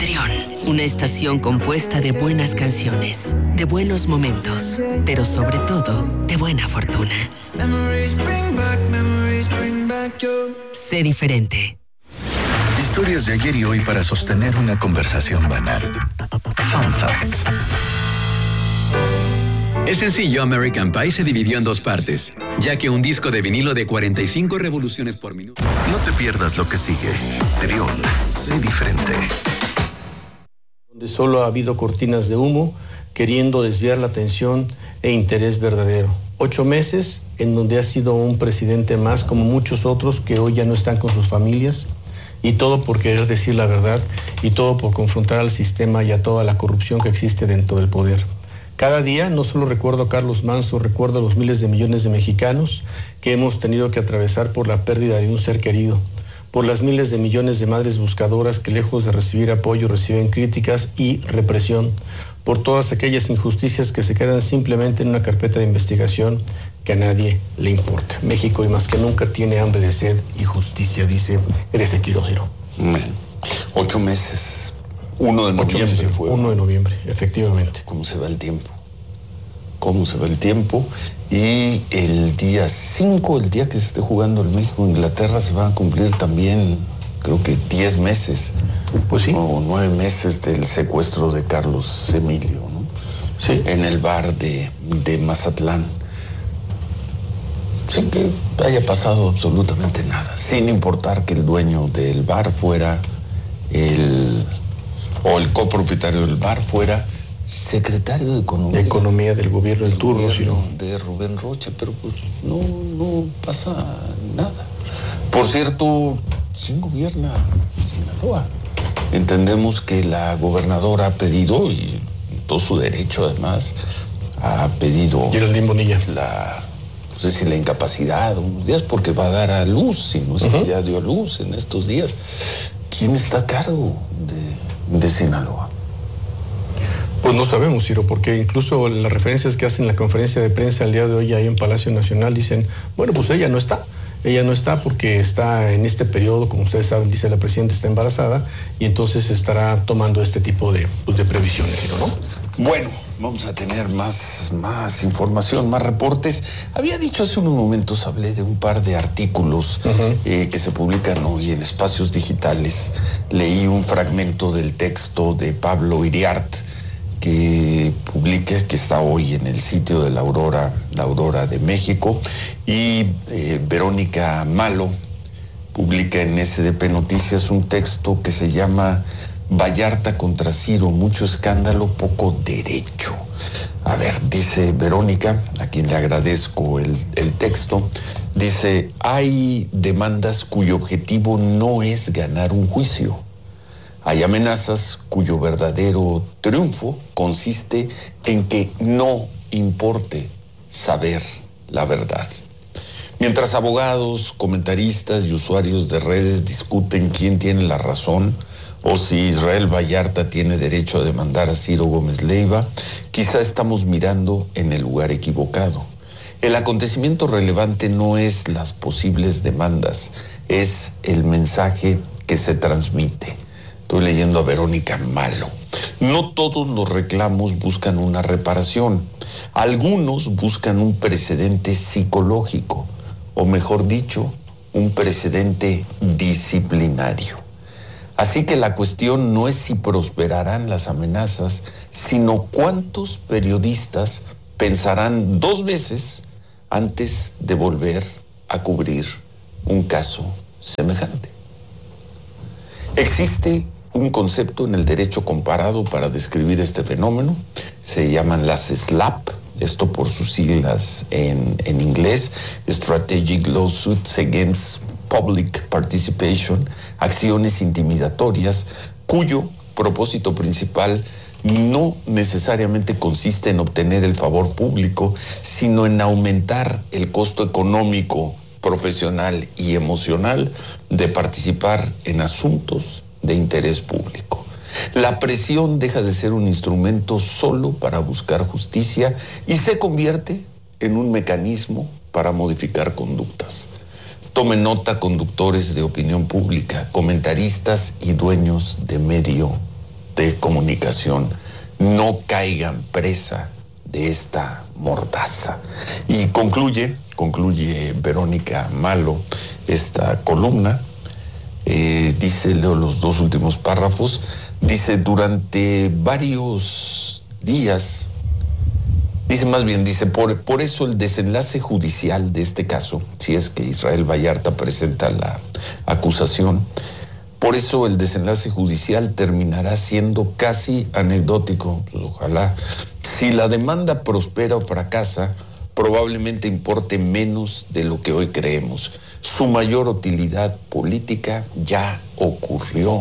Trión, una estación compuesta de buenas canciones, de buenos momentos, pero sobre todo, de buena fortuna. Sé diferente. Historias de ayer y hoy para sostener una conversación banal. Fun Facts. El sencillo American Pie se dividió en dos partes, ya que un disco de vinilo de 45 revoluciones por minuto. No te pierdas lo que sigue. Trión, sé diferente. Donde solo ha habido cortinas de humo, queriendo desviar la atención e interés verdadero. 8 meses en donde ha sido un presidente más, como muchos otros que hoy ya no están con sus familias, y todo por querer decir la verdad, y todo por confrontar al sistema y a toda la corrupción que existe dentro del poder. Cada día no solo recuerdo a Carlos Manso, recuerdo a los miles de millones de mexicanos que hemos tenido que atravesar por la pérdida de un ser querido, por las miles de millones de madres buscadoras que lejos de recibir apoyo reciben críticas y represión, por todas aquellas injusticias que se quedan simplemente en una carpeta de investigación que a nadie le importa. México y más que nunca tiene hambre de sed y justicia, dice Ezequiel Ciro. 8 meses. 1 de noviembre fue. 1 de noviembre, efectivamente. ¿Cómo se va el tiempo? ¿Cómo se va el tiempo? Y el día 5, el día que se esté jugando el México-Inglaterra, se van a cumplir también, creo que 10 meses. Pues sí. O 9 meses del secuestro de Carlos Emilio, ¿no? Sí. En el bar de Mazatlán. Sin que haya pasado absolutamente nada. Sin importar que el dueño del bar fuera el copropietario del bar fuera secretario de Economía. De Economía del gobierno del turno, sino de Rubén Rocha, pero pues no pasa nada. Por cierto, ¿quién gobierna Sinaloa? Entendemos que la gobernadora ha pedido, y todo su derecho además, ha pedido Geraldine Bonilla no sé si la incapacidad unos días, porque va a dar a luz, si no es que ya dio a luz en estos días. ¿Quién está a cargo de Sinaloa? Pues no sabemos, Ciro, porque incluso las referencias que hacen en la conferencia de prensa el día de hoy ahí en Palacio Nacional dicen, bueno, pues ella no está porque está en este periodo, como ustedes saben, dice la presidenta, está embarazada, y entonces estará tomando este tipo de previsiones, Ciro, ¿no? Bueno, vamos a tener más información, más reportes. Había dicho hace unos momentos, hablé de un par de artículos que se publican hoy en espacios digitales. Leí un fragmento del texto de Pablo Iriart, que publica, que está hoy en el sitio de la Aurora de México, y Verónica Malo publica en SDP Noticias un texto que se llama Vallarta contra Ciro, mucho escándalo, poco derecho. A ver, dice Verónica, a quien le agradezco el texto, dice, hay demandas cuyo objetivo no es ganar un juicio. Hay amenazas cuyo verdadero triunfo consiste en que no importe saber la verdad. Mientras abogados, comentaristas y usuarios de redes discuten quién tiene la razón, o si Israel Vallarta tiene derecho a demandar a Ciro Gómez Leiva, quizá estamos mirando en el lugar equivocado. El acontecimiento relevante no es las posibles demandas, es el mensaje que se transmite. Estoy leyendo a Verónica Malo. No todos los reclamos buscan una reparación. Algunos buscan un precedente psicológico, o mejor dicho, un precedente disciplinario. Así que la cuestión no es si prosperarán las amenazas, sino cuántos periodistas pensarán 2 veces antes de volver a cubrir un caso semejante. Existe un concepto en el derecho comparado para describir este fenómeno, se llaman las SLAP, esto por sus siglas en inglés, Strategic Lawsuits Against Public Participation, acciones intimidatorias, cuyo propósito principal no necesariamente consiste en obtener el favor público, sino en aumentar el costo económico, profesional y emocional de participar en asuntos de interés público. La presión deja de ser un instrumento solo para buscar justicia y se convierte en un mecanismo para modificar conductas. Tomen nota, conductores de opinión pública, comentaristas y dueños de medio de comunicación no caigan presa de esta mordaza. Y concluye Verónica Malo esta columna. Dice, leo los dos últimos párrafos, dice, durante varios días, dice, por eso el desenlace judicial de este caso, si es que Israel Vallarta presenta la acusación, por eso el desenlace judicial terminará siendo casi anecdótico. Pues ojalá. Si la demanda prospera o fracasa, probablemente importe menos de lo que hoy creemos. Su mayor utilidad política ya ocurrió.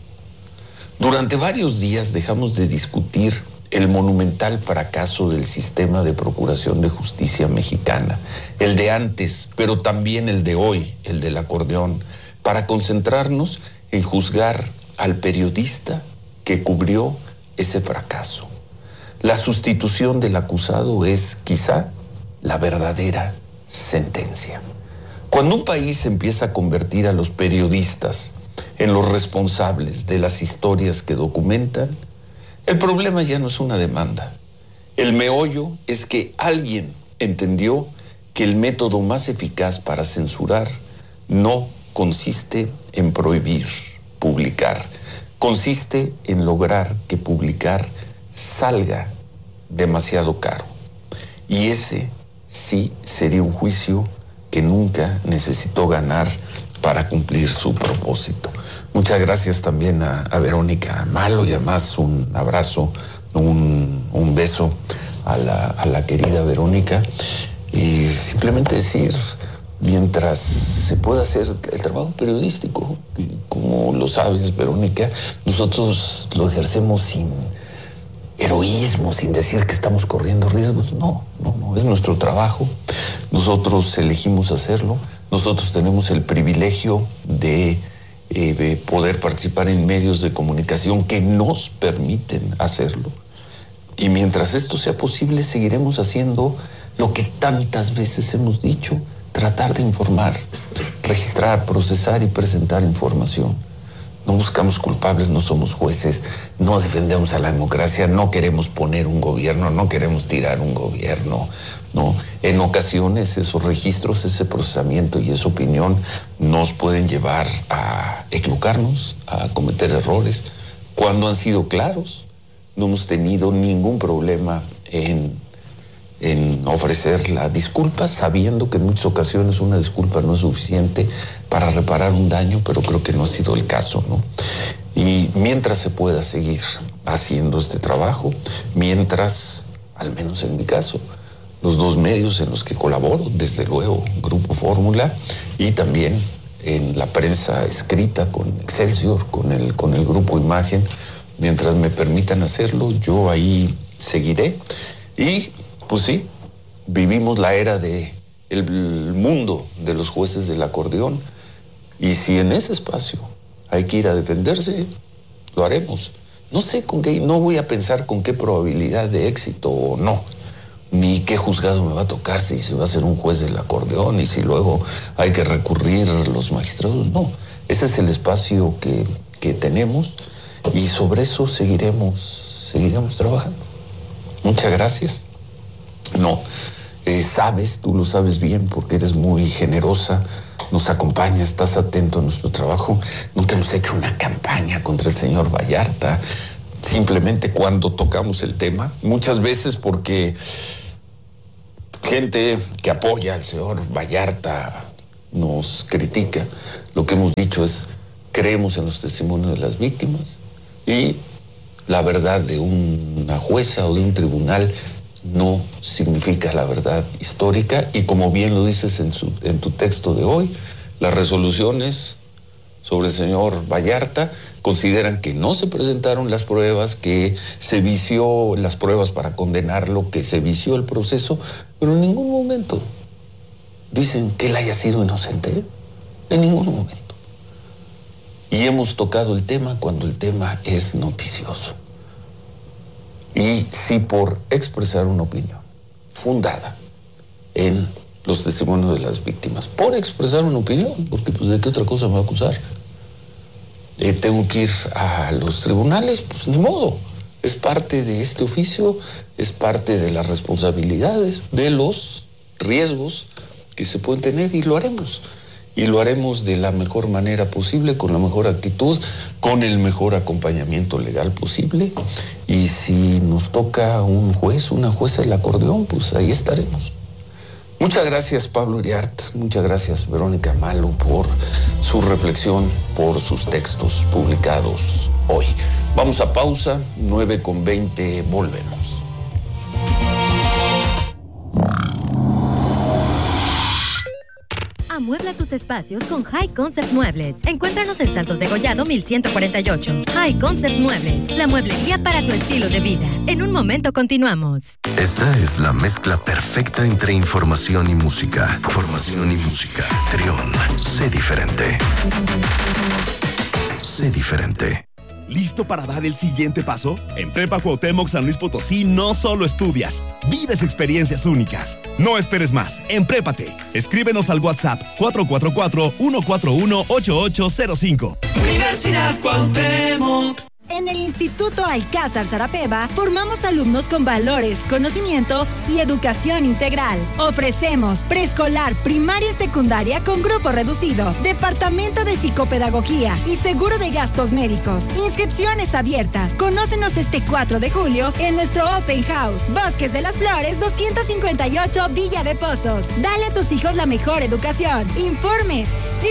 Durante varios días dejamos de discutir el monumental fracaso del sistema de procuración de justicia mexicana, el de antes, pero también el de hoy, el del acordeón, para concentrarnos en juzgar al periodista que cubrió ese fracaso. La sustitución del acusado es quizá la verdadera sentencia. Cuando un país empieza a convertir a los periodistas en los responsables de las historias que documentan, el problema ya no es una demanda. El meollo es que alguien entendió que el método más eficaz para censurar no consiste en prohibir publicar, consiste en lograr que publicar salga demasiado caro. Y ese sí sería un juicio que nunca necesitó ganar para cumplir su propósito. Muchas gracias también a Verónica Malo, y además un abrazo, un beso a la querida Verónica. Y simplemente decir, mientras se pueda hacer el trabajo periodístico, como lo sabes, Verónica, nosotros lo ejercemos sin heroísmo, sin decir que estamos corriendo riesgos. No, es nuestro trabajo. Nosotros elegimos hacerlo. Nosotros tenemos el privilegio de poder participar en medios de comunicación que nos permiten hacerlo. Y mientras esto sea posible, seguiremos haciendo lo que tantas veces hemos dicho: tratar de informar, registrar, procesar y presentar información. No buscamos culpables, no somos jueces, no defendemos a la democracia, no queremos poner un gobierno, no queremos tirar un gobierno, ¿no? En ocasiones esos registros, ese procesamiento y esa opinión nos pueden llevar a equivocarnos, a cometer errores. Cuando han sido claros, no hemos tenido ningún problema en ofrecer la disculpa, sabiendo que en muchas ocasiones una disculpa no es suficiente para reparar un daño, pero creo que no ha sido el caso, ¿no? Y mientras se pueda seguir haciendo este trabajo, mientras, al menos en mi caso, los dos medios en los que colaboro, desde luego Grupo Fórmula, y también en la prensa escrita con Excelsior, con el Grupo Imagen, mientras me permitan hacerlo, yo ahí seguiré. Y pues sí, vivimos la era del mundo de los jueces del acordeón, y si en ese espacio hay que ir a defenderse, lo haremos. No sé con qué, no voy a pensar con qué probabilidad de éxito o no, ni qué juzgado me va a tocar, si se va a ser un juez del acordeón y si luego hay que recurrir a los magistrados. No, ese es el espacio que tenemos, y sobre eso seguiremos trabajando. Muchas gracias. No, sabes, tú lo sabes bien porque eres muy generosa, nos acompañas, estás atento a nuestro trabajo. Nunca hemos hecho una campaña contra el señor Vallarta, simplemente cuando tocamos el tema, muchas veces porque gente que apoya al señor Vallarta nos critica. Lo que hemos dicho es: creemos en los testimonios de las víctimas, y la verdad de una jueza o de un tribunal no significa la verdad histórica. Y como bien lo dices en tu texto de hoy, las resoluciones sobre el señor Vallarta consideran que no se presentaron las pruebas, que se vició las pruebas para condenarlo, que se vició el proceso, pero en ningún momento dicen que él haya sido inocente, en ningún momento. Y hemos tocado el tema cuando el tema es noticioso. Y si por expresar una opinión fundada en los testimonios de las víctimas, por expresar una opinión, porque pues de qué otra cosa me va a acusar, tengo que ir a los tribunales, pues ni modo. Es parte de este oficio, es parte de las responsabilidades, de los riesgos que se pueden tener, y lo haremos. Y lo haremos de la mejor manera posible, con la mejor actitud, con el mejor acompañamiento legal posible. Y si nos toca un juez, una jueza del acordeón, pues ahí estaremos. Muchas gracias, Pablo Iriart. Muchas gracias, Verónica Malo, por su reflexión, por sus textos publicados hoy. Vamos a pausa, 9:20, volvemos. Amuebla tus espacios con High Concept Muebles. Encuéntranos en Santos de Gollado 1148. High Concept Muebles, la mueblería para tu estilo de vida. En un momento continuamos. Esta es la mezcla perfecta entre información y música. Información y música. Trión, sé diferente. Sé diferente. ¿Listo para dar el siguiente paso? En Prepa Cuauhtémoc San Luis Potosí no solo estudias, vives experiencias únicas. No esperes más, emprépate. Escríbenos al WhatsApp 444-141-8805. Universidad Cuauhtémoc. En el Instituto Alcázar Sarapeva formamos alumnos con valores, conocimiento y educación integral. Ofrecemos preescolar, primaria y secundaria con grupos reducidos, departamento de psicopedagogía y seguro de gastos médicos. Inscripciones abiertas. Conócenos este 4 de julio en nuestro Open House, Bosques de las Flores 258 Villa de Pozos. Dale a tus hijos la mejor educación. Informes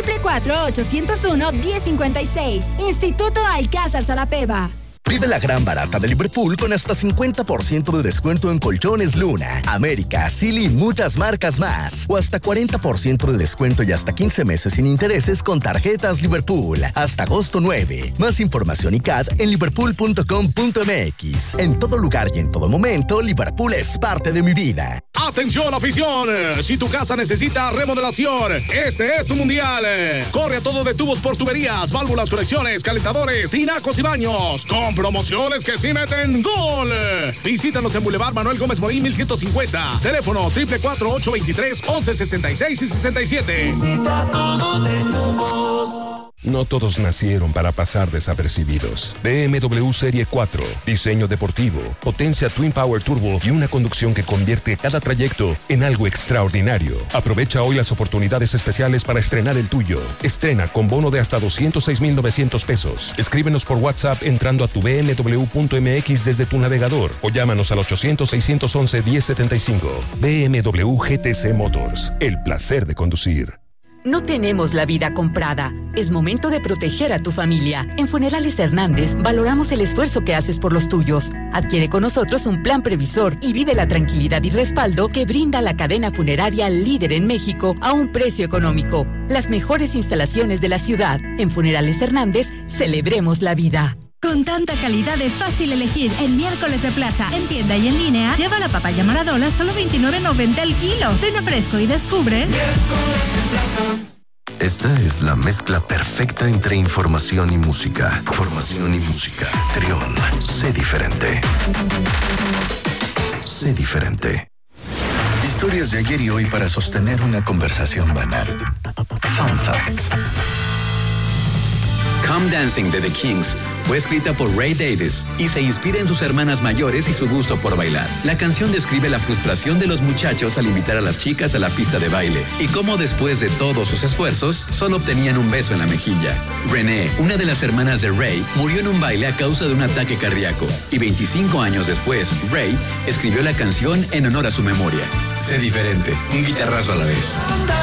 444-801-1056. Instituto Alcázar Sarapeva. Vive la gran barata de Liverpool con hasta 50% de descuento en colchones Luna, América, Silly y muchas marcas más. O hasta 40% de descuento y hasta 15 meses sin intereses con tarjetas Liverpool. Hasta agosto 9. Más información y CAD en liverpool.com.mx. En todo lugar y en todo momento, Liverpool es parte de mi vida. ¡Atención, afición! Si tu casa necesita remodelación, este es tu mundial. Corre a todo de tubos por tuberías, válvulas, conexiones, calentadores, tinacos y baños. Con promociones que sí meten gol. Visítanos en Boulevard Manuel Gómez Morín 1150. Teléfono 444-823-1166 y 67. Visita todo de tubos. No todos nacieron para pasar desapercibidos. BMW Serie 4, diseño deportivo, potencia Twin Power Turbo y una conducción que convierte cada trayecto en algo extraordinario. Aprovecha hoy las oportunidades especiales para estrenar el tuyo. Estrena con bono de hasta 206,900 pesos. Escríbenos por WhatsApp entrando a tu bmw.mx desde tu navegador o llámanos al 800-611-1075. BMW GTC Motors, el placer de conducir. No tenemos la vida comprada. Es momento de proteger a tu familia. En Funerales Hernández valoramos el esfuerzo que haces por los tuyos. Adquiere con nosotros un plan previsor y vive la tranquilidad y respaldo que brinda la cadena funeraria líder en México a un precio económico. Las mejores instalaciones de la ciudad. En Funerales Hernández, celebremos la vida. Con tanta calidad es fácil elegir. En Miércoles de Plaza, en tienda y en línea, lleva la papaya Maradola solo $29.90 el kilo. Ven a Fresco y descubre. Miércoles en Plaza. Esta es la mezcla perfecta entre información y música. Información y música. Trión, sé diferente. Sé diferente. Historias de ayer y hoy para sostener una conversación banal. Fun Facts. Come Dancing de The Kings fue escrita por Ray Davies y se inspira en sus hermanas mayores y su gusto por bailar. La canción describe la frustración de los muchachos al invitar a las chicas a la pista de baile y cómo después de todos sus esfuerzos solo obtenían un beso en la mejilla. Renee, una de las hermanas de Ray, murió en un baile a causa de un ataque cardíaco y 25 años después, Ray escribió la canción en honor a su memoria. Sé diferente, un guitarrazo a la vez.